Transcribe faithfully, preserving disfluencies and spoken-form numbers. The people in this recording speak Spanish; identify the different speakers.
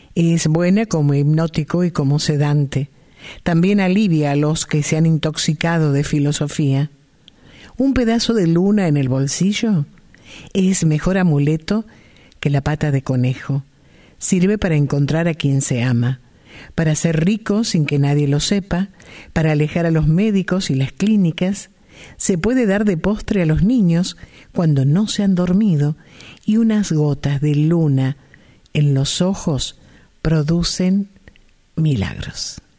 Speaker 1: Es buena como hipnótico y como sedante. También alivia a los que se han intoxicado de filosofía. Un pedazo de luna en el bolsillo es mejor amuleto que la pata de conejo. Sirve para encontrar a quien se ama, para ser rico sin que nadie lo sepa, para alejar a los médicos y las clínicas. Se puede dar de postre a los niños cuando no se han dormido, y unas gotas de luna en los ojos producen milagros.